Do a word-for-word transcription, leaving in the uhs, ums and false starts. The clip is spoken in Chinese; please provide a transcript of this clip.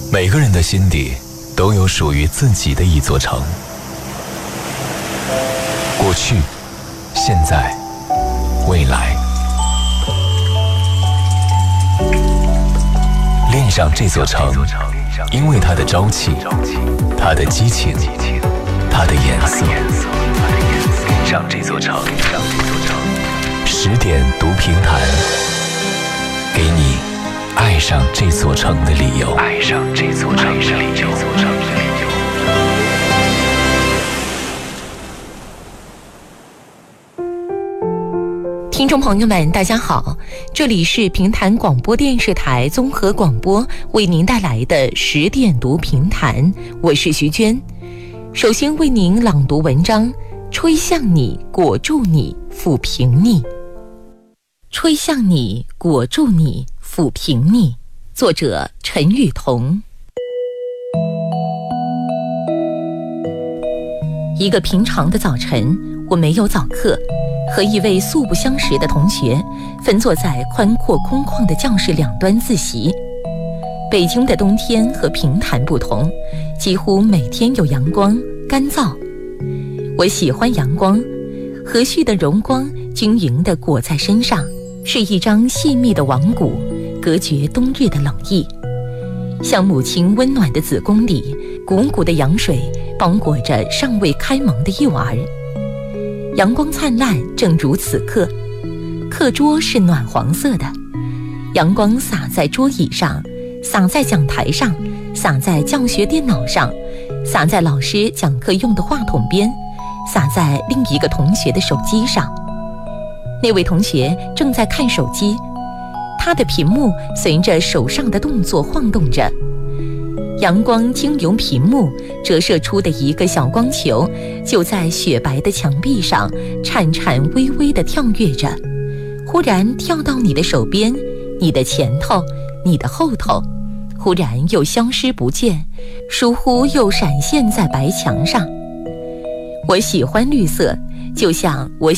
每个人的心底都有属于自己的一座城，过去、现在、未来。恋上这座城，因为它的朝气，它的激情，它的颜色。恋上这座城，十点读评弹，给你爱上这座城的理由。爱上这座城的理由。 听众朋友们大家好，这里是评弹广播电视台综合广播为您带来的十点读评弹，我是徐娟。首先为您朗读文章，吹向你，裹住你，抚平你。吹向你，裹住你，抚平你。作者陈雨桐。一个平常的早晨，我没有早课，和一位素不相识的同学分坐在宽阔空旷的教室两端自习。北京的冬天和平潭不同，几乎每天有阳光，干燥。我喜欢阳光，和煦的荣光均匀地裹在身上，是一张细密的网骨，隔绝冬日的冷意。像母亲温暖的子宫里，汩汩的羊水包裹着尚未开蒙的幼儿。阳光灿烂，正如此刻。课桌是暖黄色的，阳光洒在桌椅上，洒在讲台上，洒在教学电脑上，洒在老师讲课用的话筒边，洒在另一个同学的手机上。那位同学正在看手机，他的屏幕随着手上的动作晃动着，阳光经由屏幕折射出的一个小光球，就在雪白的墙壁上颤颤巍巍地跳跃着，忽然跳到你的手边，你的前头，你的后头，忽然又消失不见，疏忽又闪现在白墙上。我喜欢绿色，就像我